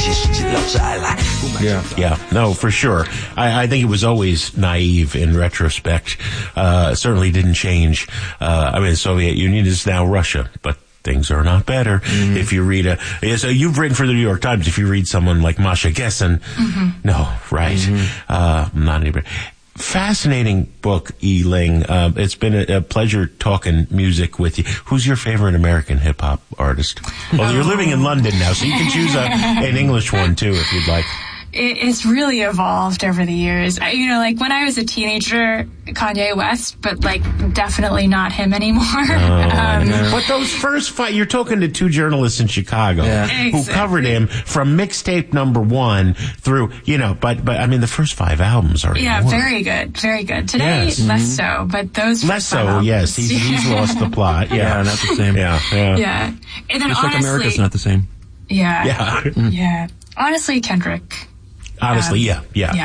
Yeah, no, for sure. I think it was always naive in retrospect. Certainly didn't change. The Soviet Union is now Russia, but things are not better. Mm-hmm. If you read so you've written for the New York Times. If you read someone like Masha Gessen, no, right? Not anybody. Fascinating book, Yi-Ling. It's been a pleasure talking music with you. Who's your favorite American hip-hop artist? Well, you're living in London now, so you can choose an English one, too, if you'd like. It's really evolved over the years. When I was a teenager, Kanye West, but definitely not him anymore. But those first five, you're talking to two journalists in Chicago who covered him from mixtape number 1 through, but the first 5 albums are very good, very good. Today, less so, but those less so, albums, yes. He's lost the plot. Yeah, not the same. Yeah. And then just like America's not the same. Yeah. Honestly, Kendrick. Honestly, yeah.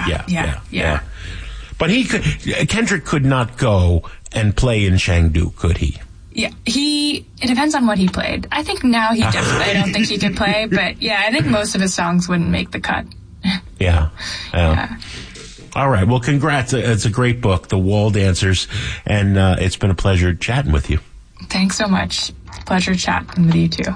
But Kendrick could not go and play in Chengdu, could he? Yeah, it depends on what he played. I think now I don't think he could play, but I think most of his songs wouldn't make the cut. Yeah. All right, well, congrats. It's a great book, The Wall Dancers, and it's been a pleasure chatting with you. Thanks so much. Pleasure chatting with you, too.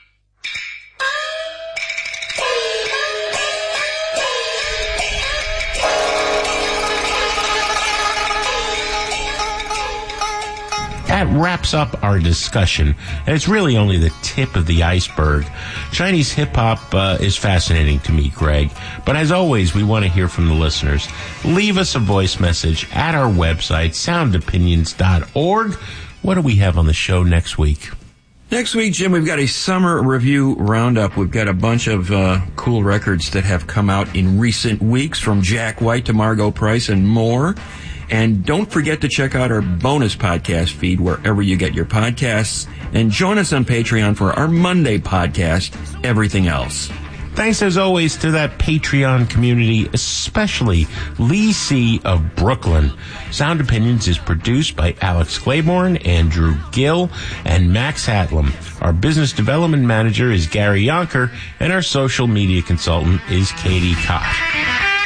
That wraps up our discussion, and it's really only the tip of the iceberg. Chinese hip-hop is fascinating to me, Greg, but as always, we want to hear from the listeners. Leave us a voice message at our website, soundopinions.org. What do we have on the show next week? Next week, Jim, we've got a summer review roundup. We've got a bunch of cool records that have come out in recent weeks, from Jack White to Margot Price and more. And don't forget to check out our bonus podcast feed wherever you get your podcasts. And join us on Patreon for our Monday podcast, Everything Else. Thanks, as always, to that Patreon community, especially Lee C. of Brooklyn. Sound Opinions is produced by Alex Claiborne, Andrew Gill, and Max Hatlam. Our business development manager is Gary Yonker, and our social media consultant is Katie Koch.